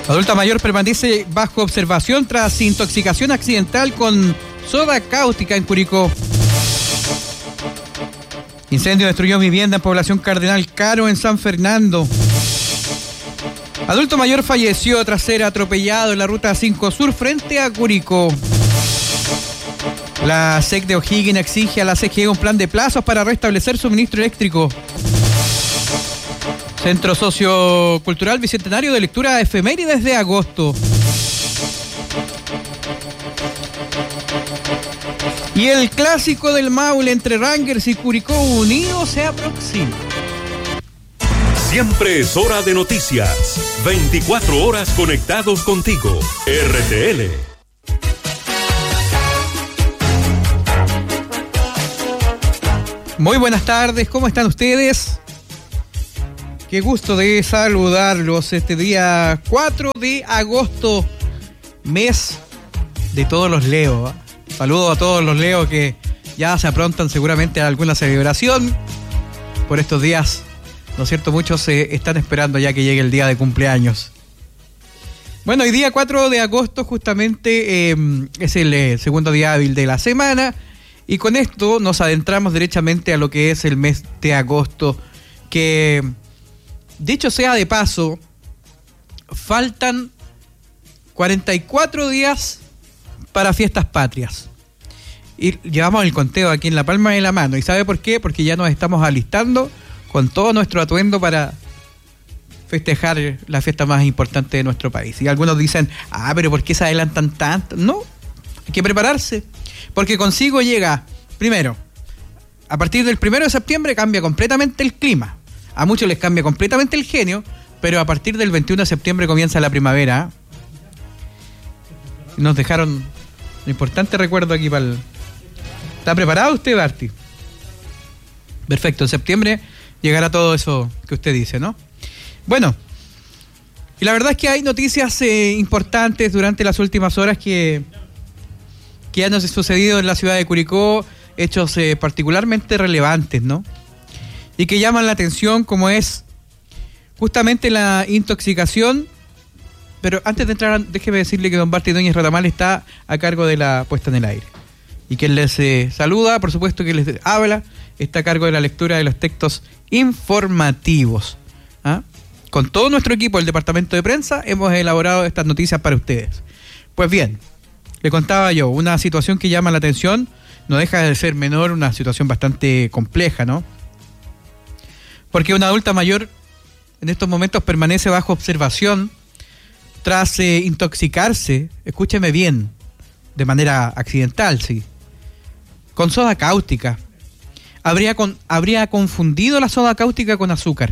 Adulta mayor permanece bajo observación tras intoxicación accidental con soda cáustica en Curicó. Incendio destruyó vivienda en población Cardenal Caro en San Fernando. Adulto mayor falleció tras ser atropellado en la ruta 5 Sur frente a Curicó. La SEC de O'Higgins exige a la CGE un plan de plazos para restablecer suministro eléctrico. Centro Sociocultural Bicentenario de Lectura Efemérides de agosto. Y el clásico del Maule entre Rangers y Curicó Unido se aproxima. Siempre es hora de noticias. 24 horas conectados contigo. RTL. Muy buenas tardes, ¿cómo están ustedes? Qué gusto de saludarlos este día 4 de agosto, mes de todos los Leo. Saludos a todos los Leo que ya se aprontan seguramente a alguna celebración por estos días, ¿no es cierto? Muchos se están esperando ya que llegue el día de cumpleaños. Bueno, hoy día 4 de agosto justamente es el segundo día hábil de la semana y con esto nos adentramos derechamente a lo que es el mes de agosto, que dicho sea de paso, faltan 44 días para fiestas patrias. Y llevamos el conteo aquí en la palma de la mano. ¿Y sabe por qué? Porque ya nos estamos alistando con todo nuestro atuendo para festejar la fiesta más importante de nuestro país. Y algunos dicen, pero ¿por qué se adelantan tanto? No, hay que prepararse. Porque consigo llega, primero, a partir del 1 de septiembre cambia completamente el clima. A muchos les cambia completamente el genio, pero a partir del 21 de septiembre comienza la primavera. Nos dejaron un importante recuerdo aquí para el... ¿Está preparado usted, Barty? Perfecto, en septiembre llegará todo eso que usted dice, ¿no? Bueno, y la verdad es que hay noticias importantes durante las últimas horas que han sucedido en la ciudad de Curicó, hechos particularmente relevantes, ¿no? Y que llaman la atención, como es justamente la intoxicación. Pero antes de entrar, déjeme decirle que don Barty Núñez Retamal está a cargo de la puesta en el aire. Y quien les saluda, por supuesto que les habla, está a cargo de la lectura de los textos informativos. Con todo nuestro equipo del departamento de prensa hemos elaborado estas noticias para ustedes. Pues bien, le contaba yo, una situación que llama la atención, no deja de ser menor, una situación bastante compleja, ¿no? Porque una adulta mayor en estos momentos permanece bajo observación tras intoxicarse, escúcheme bien, de manera accidental, sí, con soda cáustica. Habría confundido la soda cáustica con azúcar.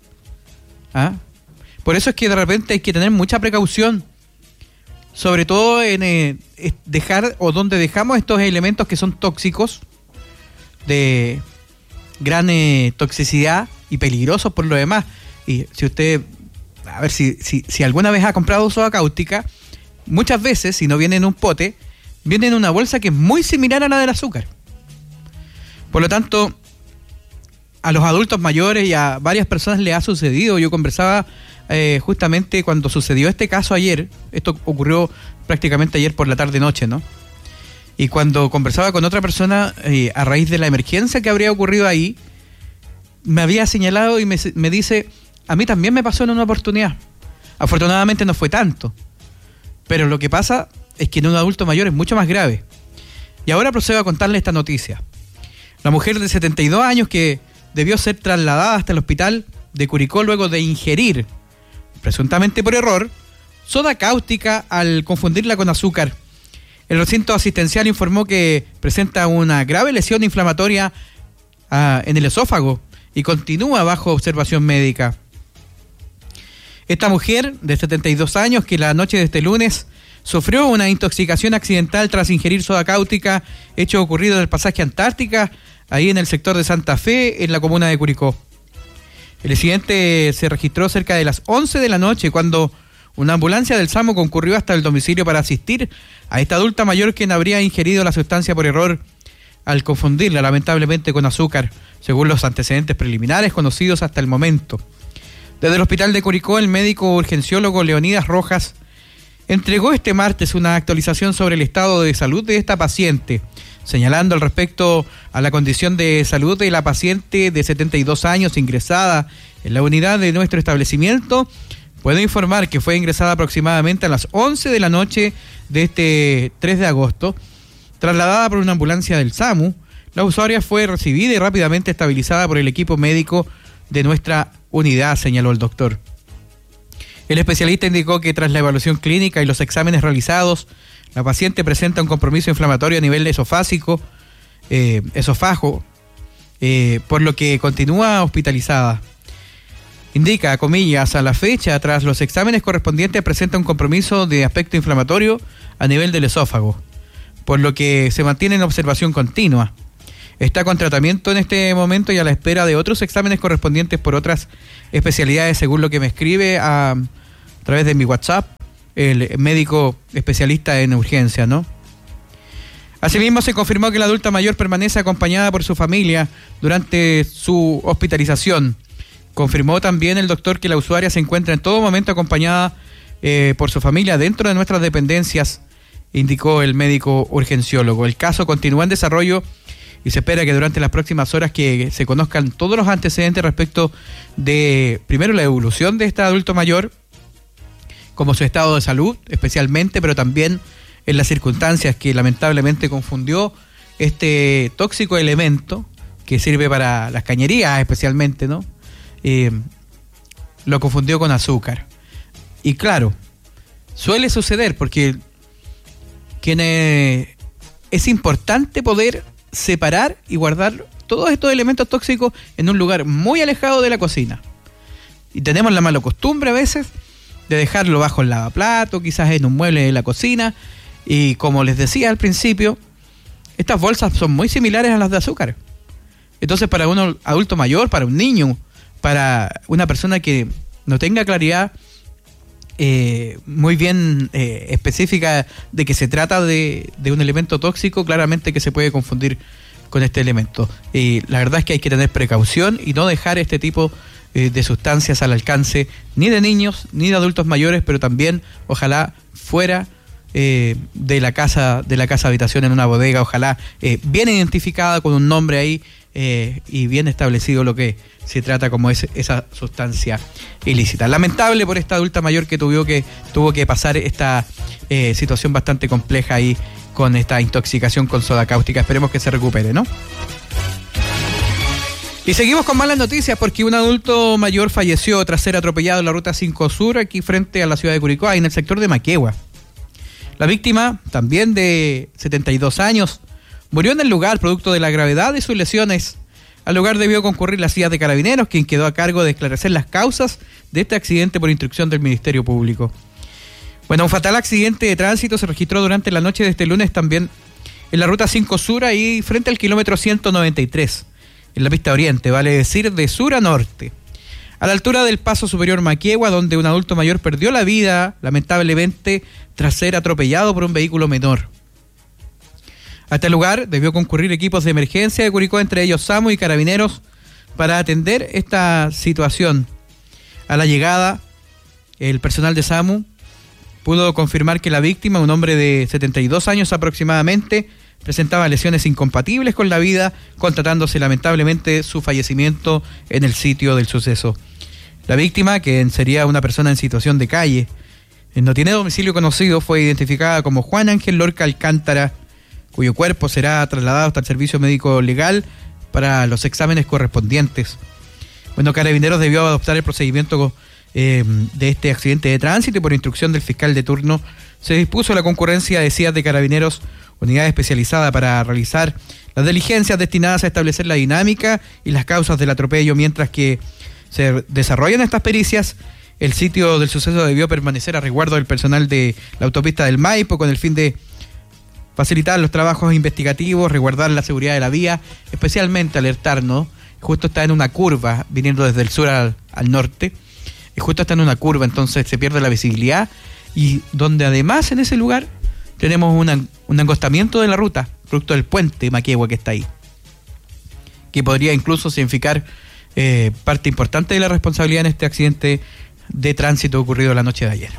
Por eso es que de repente hay que tener mucha precaución, sobre todo en dejar o donde dejamos estos elementos que son tóxicos, de gran toxicidad y peligrosos por lo demás. Y si usted, a ver, si alguna vez ha comprado soda cáustica, muchas veces, si no viene en un pote, viene en una bolsa que es muy similar a la del azúcar. Por lo tanto, a los adultos mayores y a varias personas les ha sucedido. Yo conversaba justamente cuando sucedió este caso ayer, esto ocurrió prácticamente ayer por la tarde-noche, ¿no? Y cuando conversaba con otra persona a raíz de la emergencia que habría ocurrido ahí, me había señalado y me dice, a mí también me pasó en una oportunidad. Afortunadamente no fue tanto, pero lo que pasa es que en un adulto mayor es mucho más grave. Y ahora procedo a contarle esta noticia. La mujer de 72 años que debió ser trasladada hasta el hospital de Curicó luego de ingerir, presuntamente por error, soda cáustica al confundirla con azúcar. El recinto asistencial informó que presenta una grave lesión inflamatoria en el esófago y continúa bajo observación médica. Esta mujer de 72 años que la noche de este lunes sufrió una intoxicación accidental tras ingerir soda cáustica, hecho ocurrido en el pasaje Antártica, ahí en el sector de Santa Fe, en la comuna de Curicó. El incidente se registró cerca de las 11 de la noche, cuando una ambulancia del SAMU concurrió hasta el domicilio para asistir a esta adulta mayor quien habría ingerido la sustancia por error al confundirla lamentablemente con azúcar, según los antecedentes preliminares conocidos hasta el momento. Desde el hospital de Curicó, el médico urgenciólogo Leonidas Rojas entregó este martes una actualización sobre el estado de salud de esta paciente, señalando al respecto a la condición de salud de la paciente de 72 años ingresada en la unidad de nuestro establecimiento. Puedo informar que fue ingresada aproximadamente a las 11 de la noche de este 3 de agosto, trasladada por una ambulancia del SAMU. La usuaria fue recibida y rápidamente estabilizada por el equipo médico de nuestra unidad, señaló el doctor. El especialista indicó que tras la evaluación clínica y los exámenes realizados, la paciente presenta un compromiso inflamatorio a nivel esofágico, por lo que continúa hospitalizada. Indica, comillas, a la fecha, tras los exámenes correspondientes, presenta un compromiso de aspecto inflamatorio a nivel del esófago, por lo que se mantiene en observación continua. Está con tratamiento en este momento y a la espera de otros exámenes correspondientes por otras especialidades, según lo que me escribe a través de mi WhatsApp el médico especialista en urgencia, ¿no? Asimismo, se confirmó que la adulta mayor permanece acompañada por su familia durante su hospitalización. Confirmó también el doctor que la usuaria se encuentra en todo momento acompañada por su familia dentro de nuestras dependencias, indicó el médico urgenciólogo. El caso continúa en desarrollo y se espera que durante las próximas horas que se conozcan todos los antecedentes respecto de, primero, la evolución de esta adulto mayor, como su estado de salud especialmente, pero también en las circunstancias que lamentablemente confundió este tóxico elemento que sirve para las cañerías especialmente, ¿no? Lo confundió con azúcar. Y claro, suele suceder porque es importante poder separar y guardar todos estos elementos tóxicos en un lugar muy alejado de la cocina. Y tenemos la mala costumbre a veces de dejarlo bajo el lavaplato, quizás en un mueble de la cocina. Y como les decía al principio, estas bolsas son muy similares a las de azúcar. Entonces, para un adulto mayor, para un niño, para una persona que no tenga claridad muy bien específica de que se trata de un elemento tóxico, claramente que se puede confundir con este elemento. Y la verdad es que hay que tener precaución y no dejar este tipo de sustancias al alcance ni de niños ni de adultos mayores, pero también ojalá fuera de la casa habitación, en una bodega, ojalá bien identificada con un nombre ahí y bien establecido lo que se trata como esa sustancia ilícita. Lamentable por esta adulta mayor que tuvo que pasar esta situación bastante compleja ahí con esta intoxicación con soda cáustica. Esperemos que se recupere, ¿no? Y seguimos con malas noticias porque un adulto mayor falleció tras ser atropellado en la ruta 5 Sur, aquí frente a la ciudad de Curicó, ahí en el sector de Maquegua. La víctima, también de 72 años, murió en el lugar producto de la gravedad de sus lesiones. Al lugar debió concurrir la CIA de Carabineros, quien quedó a cargo de esclarecer las causas de este accidente por instrucción del Ministerio Público. Bueno, un fatal accidente de tránsito se registró durante la noche de este lunes también en la ruta 5 Sur, ahí frente al kilómetro 193, en la pista oriente, vale decir de sur a norte, a la altura del paso superior Maquegua, donde un adulto mayor perdió la vida, lamentablemente, tras ser atropellado por un vehículo menor. A este lugar debió concurrir equipos de emergencia de Curicó, entre ellos SAMU y Carabineros, para atender esta situación. A la llegada, el personal de SAMU pudo confirmar que la víctima, un hombre de 72 años aproximadamente, presentaba lesiones incompatibles con la vida, constatándose lamentablemente su fallecimiento en el sitio del suceso. La víctima, que sería una persona en situación de calle, no tiene domicilio conocido, fue identificada como Juan Ángel Lorca Alcántara, cuyo cuerpo será trasladado hasta el servicio médico legal para los exámenes correspondientes. Bueno, Carabineros debió adoptar el procedimiento de este accidente de tránsito y por instrucción del fiscal de turno se dispuso la concurrencia de CIAs de Carabineros, unidad especializada para realizar las diligencias destinadas a establecer la dinámica y las causas del atropello. Mientras que se desarrollan estas pericias, el sitio del suceso debió permanecer a resguardo del personal de la autopista del Maipo con el fin de facilitar los trabajos investigativos, resguardar la seguridad de la vía, especialmente alertar, ¿no? Justo está en una curva, viniendo desde el sur al norte, y justo está en una curva, entonces se pierde la visibilidad, y donde además en ese lugar tenemos un angostamiento de la ruta, producto del puente Maquegua que está ahí, que podría incluso significar parte importante de la responsabilidad en este accidente de tránsito ocurrido la noche de ayer.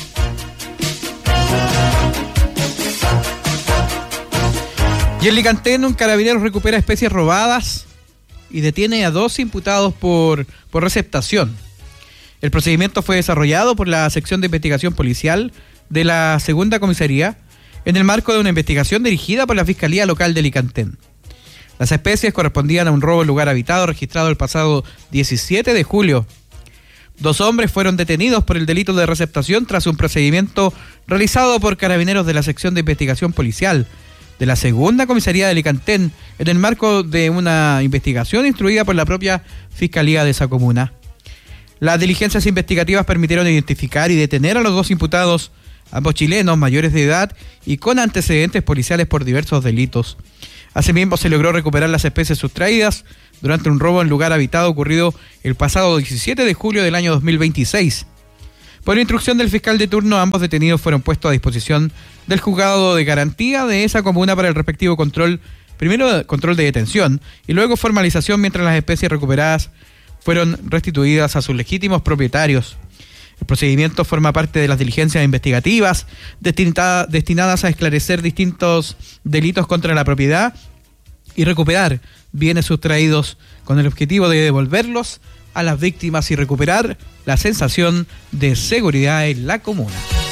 Y en Licantén, un carabinero recupera especies robadas y detiene a 2 imputados por receptación. El procedimiento fue desarrollado por la sección de investigación policial de la segunda comisaría en el marco de una investigación dirigida por la Fiscalía Local de Licantén. Las especies correspondían a un robo en lugar habitado registrado el pasado 17 de julio. 2 hombres fueron detenidos por el delito de receptación tras un procedimiento realizado por carabineros de la sección de investigación policial de la segunda comisaría de Licantén en el marco de una investigación instruida por la propia Fiscalía de esa comuna. Las diligencias investigativas permitieron identificar y detener a los 2 imputados, ambos chilenos mayores de edad y con antecedentes policiales por diversos delitos. Asimismo, se logró recuperar las especies sustraídas durante un robo en lugar habitado ocurrido el pasado 17 de julio del año 2026. Por instrucción del fiscal de turno, ambos detenidos fueron puestos a disposición del juzgado de garantía de esa comuna para el respectivo control, primero control de detención y luego formalización, mientras las especies recuperadas fueron restituidas a sus legítimos propietarios. El procedimiento forma parte de las diligencias investigativas destinadas a esclarecer distintos delitos contra la propiedad y recuperar bienes sustraídos con el objetivo de devolverlos a las víctimas y recuperar la sensación de seguridad en la comuna.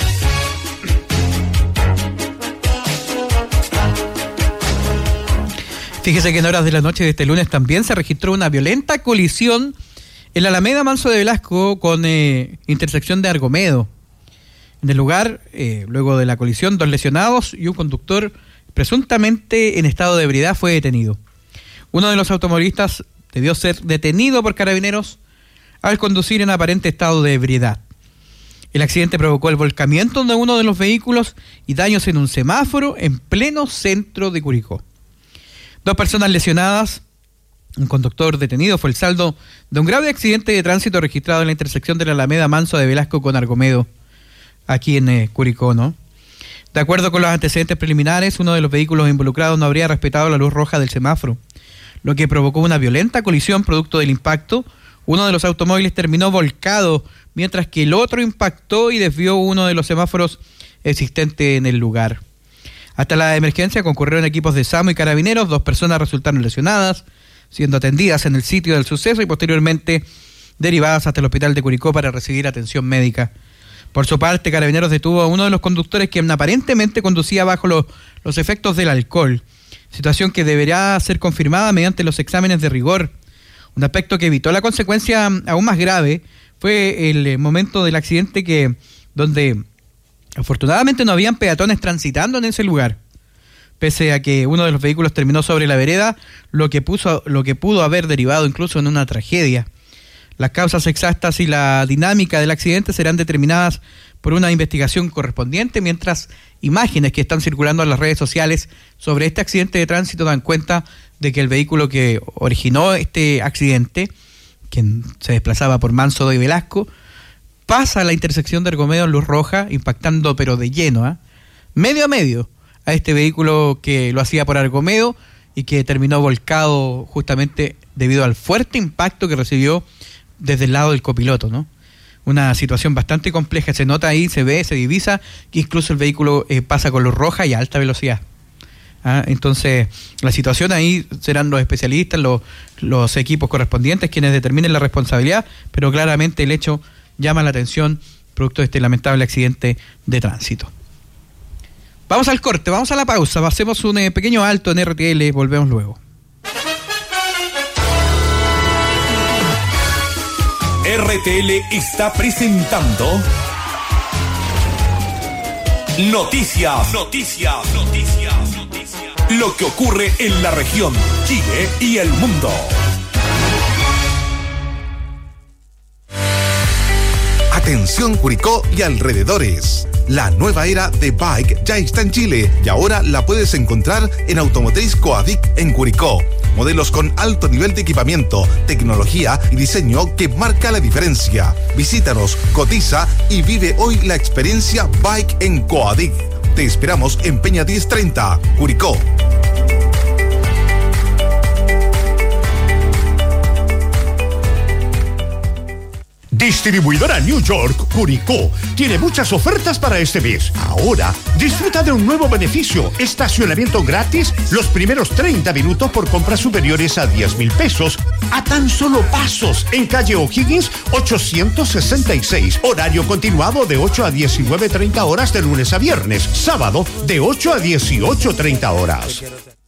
Fíjese que en horas de la noche de este lunes también se registró una violenta colisión en la Alameda Manso de Velasco con intersección de Argomedo. En el lugar, luego de la colisión, 2 lesionados y un conductor presuntamente en estado de ebriedad fue detenido. Uno de los automovilistas debió ser detenido por carabineros al conducir en aparente estado de ebriedad. El accidente provocó el volcamiento de uno de los vehículos y daños en un semáforo en pleno centro de Curicó. 2 personas lesionadas, un conductor detenido, fue el saldo de un grave accidente de tránsito registrado en la intersección de la Alameda Manso de Velasco con Argomedo, aquí en Curicó, ¿no? De acuerdo con los antecedentes preliminares, uno de los vehículos involucrados no habría respetado la luz roja del semáforo, lo que provocó una violenta colisión producto del impacto. Uno de los automóviles terminó volcado, mientras que el otro impactó y desvió uno de los semáforos existentes en el lugar. Hasta la emergencia concurrieron equipos de SAMU y carabineros. 2 personas resultaron lesionadas, siendo atendidas en el sitio del suceso y posteriormente derivadas hasta el hospital de Curicó para recibir atención médica. Por su parte, Carabineros detuvo a uno de los conductores quien aparentemente conducía bajo los efectos del alcohol, situación que deberá ser confirmada mediante los exámenes de rigor. Un aspecto que evitó la consecuencia aún más grave fue el momento del accidente donde afortunadamente no habían peatones transitando en ese lugar. Pese a que uno de los vehículos terminó sobre la vereda, lo que pudo haber derivado incluso en una tragedia. Las causas exactas y la dinámica del accidente serán determinadas por una investigación correspondiente, mientras imágenes que están circulando en las redes sociales sobre este accidente de tránsito dan cuenta de que el vehículo que originó este accidente, quien se desplazaba por Manso de Velasco, pasa a la intersección de Argomedo en luz roja, impactando pero de lleno, medio a medio, a este vehículo que lo hacía por Argomedo y que terminó volcado justamente debido al fuerte impacto que recibió desde el lado del copiloto, ¿no? Una situación bastante compleja, se nota ahí, se ve, se divisa que incluso el vehículo pasa con luz roja y a alta velocidad. Entonces, la situación ahí serán los especialistas, los equipos correspondientes quienes determinen la responsabilidad, pero claramente el hecho llama la atención producto de este lamentable accidente de tránsito. Vamos al corte, vamos a la pausa, hacemos un pequeño alto en RTL, volvemos luego. RTL está presentando Noticias. Lo que ocurre en la región, Chile y el mundo. Atención Curicó y alrededores. La nueva era de Bike ya está en Chile y ahora la puedes encontrar en Automotriz Coadic en Curicó. Modelos con alto nivel de equipamiento, tecnología y diseño que marca la diferencia. Visítanos, cotiza y vive hoy la experiencia Bike en Coadic. Te esperamos en Peña 1030, Curicó. Distribuidora New York, Curicó, tiene muchas ofertas para este mes. Ahora, disfruta de un nuevo beneficio, estacionamiento gratis los primeros 30 minutos por compras superiores a 10,000 pesos, a tan solo pasos, en calle O'Higgins 866, horario continuado de 8 a 19:30 horas de lunes a viernes, sábado de 8 a 18:30 horas.